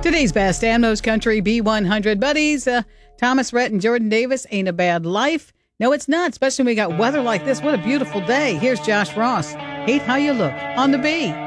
Today's best and most country B100 buddies. Thomas Rhett and Jordan Davis, Ain't a Bad Life. No, it's not, especially when we got weather like this. What a beautiful day. Here's Josh Ross. Hate How You Look on the B.